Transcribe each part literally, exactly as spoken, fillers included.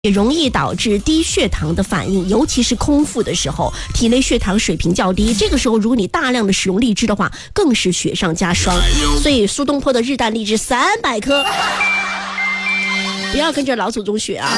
也容易导致低血糖的反应，尤其是空腹的时候，体内血糖水平较低。这个时候，如果你大量的使用荔枝的话，更是雪上加霜。所以苏东坡的日啖荔枝三百颗，不要跟着老祖宗学啊！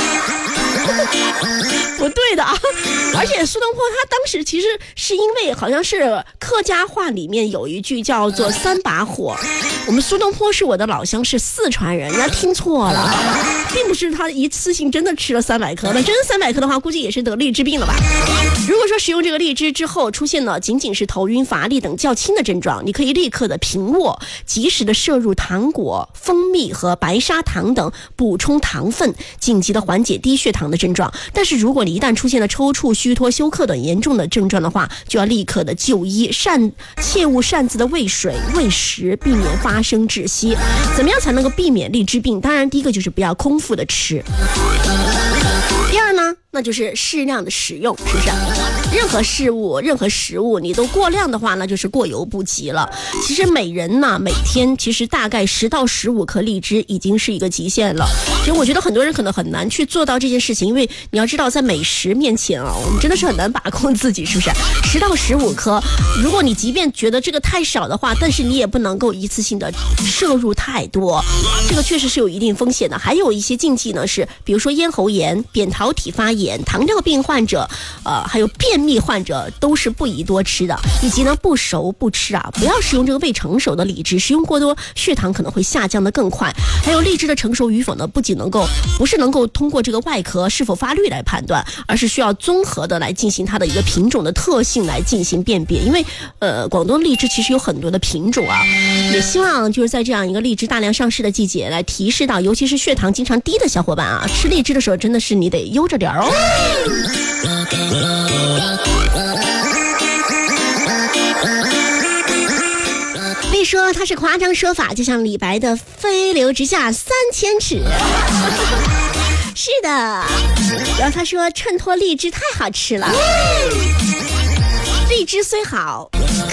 不对的啊！而且苏东坡他当时其实是因为好像是客家话里面有一句叫做三把火，我们苏东坡是我的老乡，是四川人，人家听错了，并不是他一次性真的吃了三百颗，那真三百颗的话，估计也是得荔枝病了吧。如果说使用这个荔枝之后出现了仅仅是头晕乏力等较轻的症状，你可以立刻的平卧，及时的摄入糖果、蜂蜜和白砂糖等补充糖分，紧急的缓解低血糖的症状。但是如果你一旦出现了抽搐、虚脱、休克等严重的症状的话，就要立刻的就医，擅切勿擅自的喂水、喂食，避免发生窒息。怎么样才能够避免荔枝病？当然，第一个就是不要空腹的吃。第二呢，那就是适量的食用，是不是？任何事物、任何食物，你都过量的话，那就是过犹不及了。其实每人呢，每天其实大概十到十五颗荔枝已经是一个极限了。其实我觉得很多人可能很难去做到这件事情，因为你要知道，在美食面前啊，我们真的是很难把控自己，是不是？十到十五颗，如果你即便觉得这个太少的话，但是你也不能够一次性的摄入太多，这个确实是有一定风险的。还有一些禁忌呢，是比如说咽喉炎、扁桃体发炎、糖尿病患者，呃，还有便秘患者都是不宜多吃的，以及呢不熟不吃啊，不要使用这个未成熟的荔枝，食用过多血糖可能会下降的更快。还有荔枝的成熟与否呢，不仅能够不是能够通过这个外壳是否发绿来判断，而是需要综合的来进行它的一个品种的特性来进行辨别。因为呃广东荔枝其实有很多的品种啊，也希望就是在这样一个荔枝大量上市的季节，来提示到尤其是血糖经常低的小伙伴啊，吃荔枝的时候真的是你得悠着点哦。别说它是夸张说法，就像李白的飞流直下三千尺。是的，然后他说衬托荔枝太好吃了。荔枝虽好，